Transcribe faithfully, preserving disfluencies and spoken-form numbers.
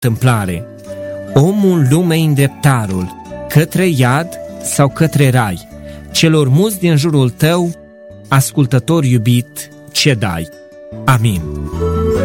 întâmplare. Omul lumei îndreptarul, către iad sau către rai? Celor mulți din jurul tău, ascultător iubit, ce dai? Amin.